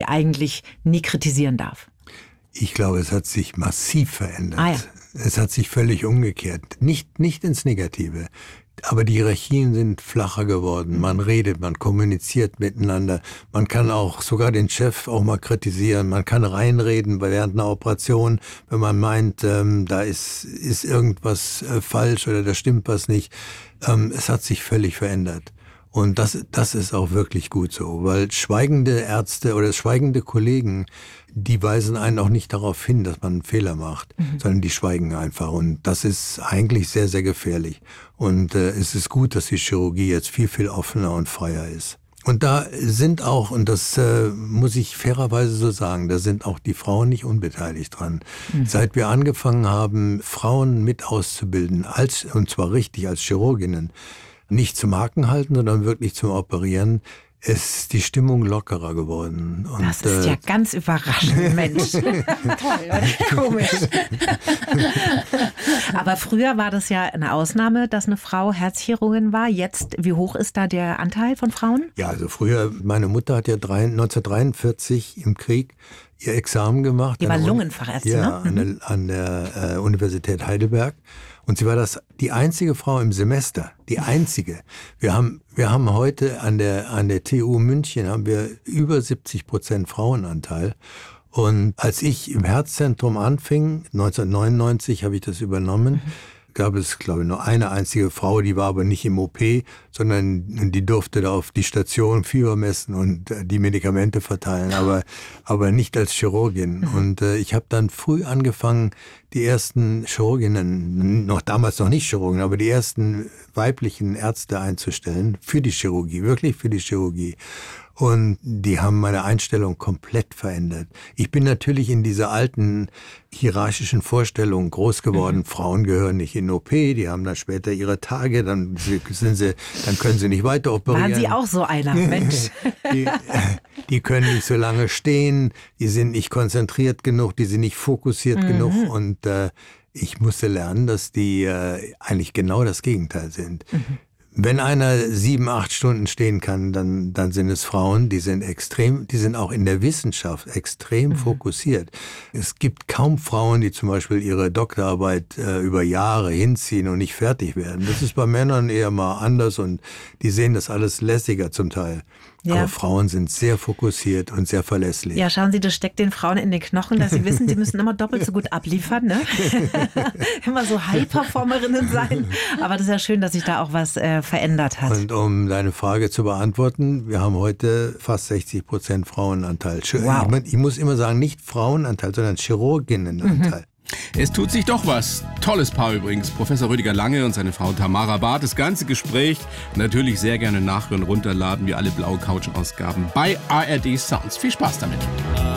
eigentlich nie kritisieren darf? Ich glaube, es hat sich massiv verändert. Ja. Es hat sich völlig umgekehrt. Nicht ins Negative. Aber die Hierarchien sind flacher geworden. Man redet, man kommuniziert miteinander. Man kann auch sogar den Chef auch mal kritisieren. Man kann reinreden während einer Operation, wenn man meint, da ist irgendwas falsch oder da stimmt was nicht. Es hat sich völlig verändert. Und das ist auch wirklich gut so, weil schweigende Ärzte oder schweigende Kollegen, die weisen einen auch nicht darauf hin, dass man einen Fehler macht, sondern die schweigen einfach. Und das ist eigentlich sehr, sehr gefährlich. Und es ist gut, dass die Chirurgie jetzt viel, viel offener und freier ist. Und da sind auch, und das muss ich fairerweise so sagen, da sind auch die Frauen nicht unbeteiligt dran. Seit wir angefangen haben, Frauen mit auszubilden, und zwar richtig als Chirurginnen, nicht zum Haken halten, sondern wirklich zum Operieren, ist die Stimmung lockerer geworden. Und das ist ja ganz überraschend, Mensch. Toll, oder? Komisch. Aber früher war das ja eine Ausnahme, dass eine Frau Herzchirurgin war. Jetzt, wie hoch ist da der Anteil von Frauen? Ja, also früher, meine Mutter hat ja 1943 im Krieg ihr Examen gemacht. Die war Lungenfachärztin, ja, ne? An der Universität Heidelberg. Und sie war die einzige Frau im Semester, die einzige. Wir haben heute an der TU München haben wir über 70% Frauenanteil. Und als ich im Herzzentrum anfing, 1999 habe ich das übernommen, gab es, glaube ich, nur eine einzige Frau, die war aber nicht im OP, sondern die durfte da auf die Station Fieber messen und die Medikamente verteilen, aber nicht als Chirurgin. Und ich habe dann früh angefangen, die ersten Chirurginnen, damals noch nicht Chirurgen, aber die ersten weiblichen Ärzte einzustellen für die Chirurgie, wirklich für die Chirurgie. Und die haben meine Einstellung komplett verändert. Ich bin natürlich in dieser alten hierarchischen Vorstellung groß geworden. Frauen gehören nicht in OP, die haben dann später ihre Tage, dann können sie nicht weiter operieren. Waren Sie auch so einer, Mensch? Die können nicht so lange stehen, die sind nicht konzentriert genug, die sind nicht fokussiert genug. Und ich musste lernen, dass die eigentlich genau das Gegenteil sind. Wenn einer 7-8 Stunden stehen kann, dann sind es Frauen, die sind auch in der Wissenschaft extrem fokussiert. Es gibt kaum Frauen, die zum Beispiel ihre Doktorarbeit über Jahre hinziehen und nicht fertig werden. Das ist bei Männern eher mal anders und die sehen das alles lässiger zum Teil. Ja. Aber Frauen sind sehr fokussiert und sehr verlässlich. Ja, schauen Sie, das steckt den Frauen in den Knochen, dass sie wissen, sie müssen immer doppelt so gut abliefern, ne? Immer so High-Performerinnen sein. Aber das ist ja schön, dass sich da auch was verändert hat. Und um deine Frage zu beantworten, wir haben heute fast 60% Frauenanteil. Wow. Ich muss immer sagen, nicht Frauenanteil, sondern Chirurginnenanteil. Es tut sich doch was. Tolles Paar übrigens. Professor Rüdiger Lange und seine Frau Tamara Barth. Das ganze Gespräch natürlich sehr gerne nachhören, runterladen, wie alle Blaue Couch-Ausgaben bei ARD Sounds. Viel Spaß damit.